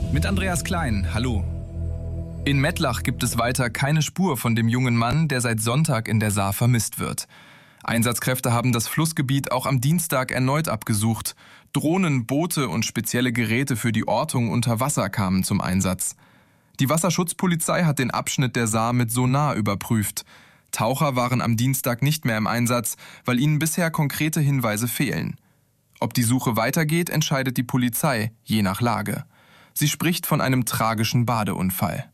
Mit Andreas Klein, hallo. In Mettlach gibt es weiter keine Spur von dem jungen Mann, der seit Sonntag in der Saar vermisst wird. Einsatzkräfte haben das Flussgebiet auch am Dienstag erneut abgesucht. Drohnen, Boote und spezielle Geräte für die Ortung unter Wasser kamen zum Einsatz. Die Wasserschutzpolizei hat den Abschnitt der Saar mit Sonar überprüft. Taucher waren am Dienstag nicht mehr im Einsatz, weil ihnen bisher konkrete Hinweise fehlen. Ob die Suche weitergeht, entscheidet die Polizei, je nach Lage. Sie spricht von einem tragischen Badeunfall.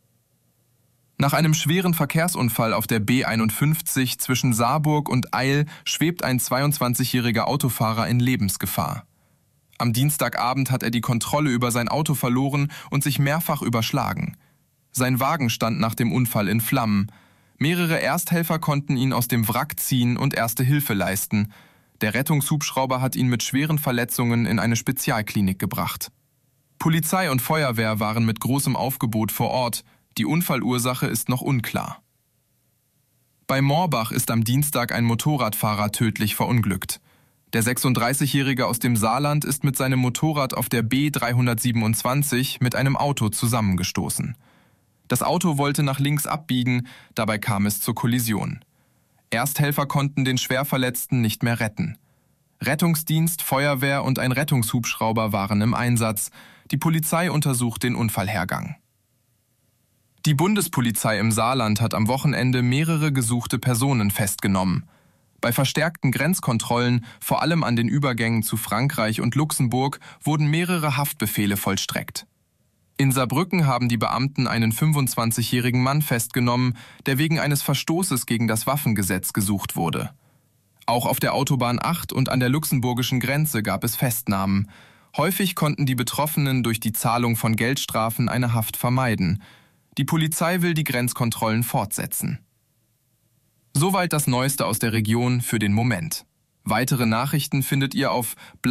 Nach einem schweren Verkehrsunfall auf der B51 zwischen Saarburg und Eil schwebt ein 22-jähriger Autofahrer in Lebensgefahr. Am Dienstagabend hat er die Kontrolle über sein Auto verloren und sich mehrfach überschlagen. Sein Wagen stand nach dem Unfall in Flammen. Mehrere Ersthelfer konnten ihn aus dem Wrack ziehen und erste Hilfe leisten. Der Rettungshubschrauber hat ihn mit schweren Verletzungen in eine Spezialklinik gebracht. Polizei und Feuerwehr waren mit großem Aufgebot vor Ort. Die Unfallursache ist noch unklar. Bei Morbach ist am Dienstag ein Motorradfahrer tödlich verunglückt. Der 36-Jährige aus dem Saarland ist mit seinem Motorrad auf der B327 mit einem Auto zusammengestoßen. Das Auto wollte nach links abbiegen, dabei kam es zur Kollision. Ersthelfer konnten den Schwerverletzten nicht mehr retten. Rettungsdienst, Feuerwehr und ein Rettungshubschrauber waren im Einsatz. Die Polizei untersucht den Unfallhergang. Die Bundespolizei im Saarland hat am Wochenende mehrere gesuchte Personen festgenommen. Bei verstärkten Grenzkontrollen, vor allem an den Übergängen zu Frankreich und Luxemburg, wurden mehrere Haftbefehle vollstreckt. In Saarbrücken haben die Beamten einen 25-jährigen Mann festgenommen, der wegen eines Verstoßes gegen das Waffengesetz gesucht wurde. Auch auf der Autobahn 8 und an der luxemburgischen Grenze gab es Festnahmen. Häufig konnten die Betroffenen durch die Zahlung von Geldstrafen eine Haft vermeiden. Die Polizei will die Grenzkontrollen fortsetzen. Soweit das Neueste aus der Region für den Moment. Weitere Nachrichten findet ihr auf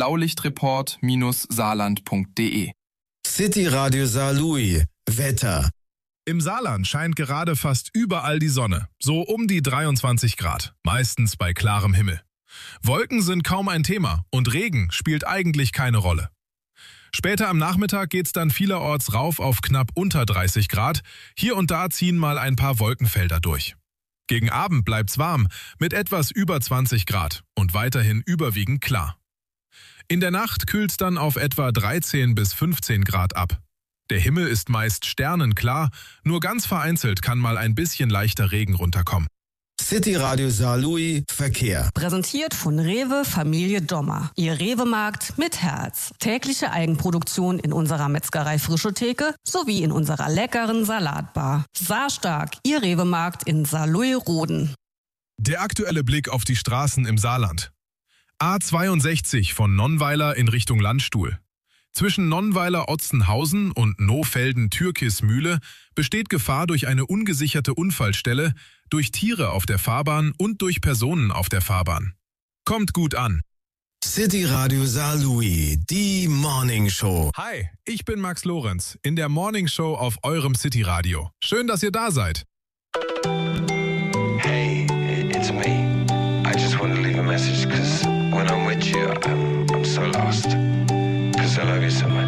blaulichtreport-saarland.de. City Radio Saarlouis. Wetter. Im Saarland scheint gerade fast überall die Sonne, so um die 23 Grad, meistens bei klarem Himmel. Wolken sind kaum ein Thema und Regen spielt eigentlich keine Rolle. Später am Nachmittag geht's dann vielerorts rauf auf knapp unter 30 Grad. Hier und da ziehen mal ein paar Wolkenfelder durch. Gegen Abend bleibt's warm mit etwas über 20 Grad und weiterhin überwiegend klar. In der Nacht kühlt's dann auf etwa 13 bis 15 Grad ab. Der Himmel ist meist sternenklar, nur ganz vereinzelt kann mal ein bisschen leichter Regen runterkommen. City Radio Saarlouis Verkehr. Präsentiert von Rewe Familie Dommer. Ihr Rewe-Markt mit Herz. Tägliche Eigenproduktion in unserer Metzgerei Frische Theke sowie in unserer leckeren Salatbar. Saarstark, Ihr Rewe-Markt in Saarlouis-Roden. Der aktuelle Blick auf die Straßen im Saarland. A62 von Nonnweiler in Richtung Landstuhl. Zwischen Nonnweiler-Otzenhausen und Nohfelden-Türkis-Mühle besteht Gefahr durch eine ungesicherte Unfallstelle, durch Tiere auf der Fahrbahn und durch Personen auf der Fahrbahn. Kommt gut an. City Radio Saarlouis, die Morning Show. Hi, ich bin Max Lorenz in der Morning Show auf eurem City Radio. Schön, dass ihr da seid. Hey, it's me. I just want to leave a message because when I'm with you, I'm so lost. Because I love you so much.